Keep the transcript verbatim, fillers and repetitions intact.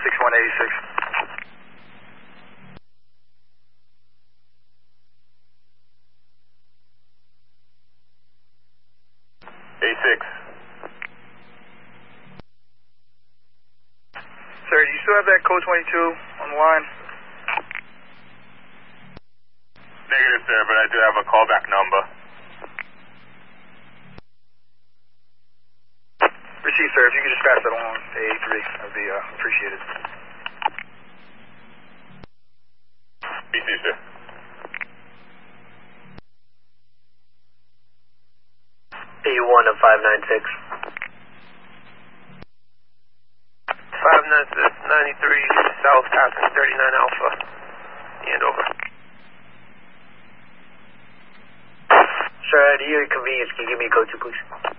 six one eight six. eighty-six. Sir, do you still have that code twenty-two on the line? Negative, sir, but I do have a callback number. Received, sir. If you could just pass that along to A three, that would be uh, appreciated. Received, sir. A one of five nine six. five nine six, ninety-three, South passing thirty-nine Alpha. And over. Sir, at your convenience, can you give me a code two, please?